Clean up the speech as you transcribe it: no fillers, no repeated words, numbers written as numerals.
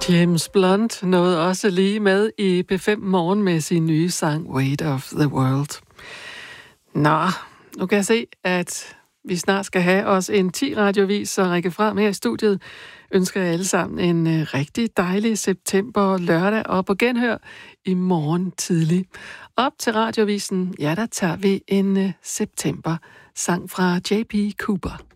James Blunt nåede også lige med i P5 Morgen med sin nye sang Weight of the World. Nå, nu kan jeg se, at vi snart skal have os en 10-radiovis, så Rikke Frem her i studiet ønsker jeg alle sammen en rigtig dejlig september lørdag og på genhør i morgen tidlig. Op til radiovisen, ja, der tager vi en september sang fra J.P. Cooper.